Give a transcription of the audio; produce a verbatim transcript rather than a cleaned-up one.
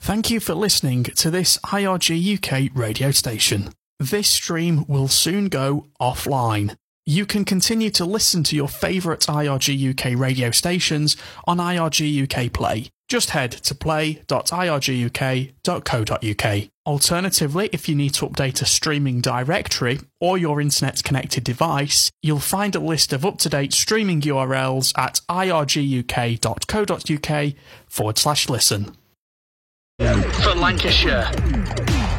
Thank you for listening to this I R G U K radio station. This stream will soon go offline. You can continue to listen to your favourite I R G U K radio stations on I R G U K Play. Just head to play dot I R G U K dot co dot U K. Alternatively, if you need to update a streaming directory or your internet-connected device, you'll find a list of up-to-date streaming U R Ls at I R G U K dot co dot U K forward slash listen. For Lancashire.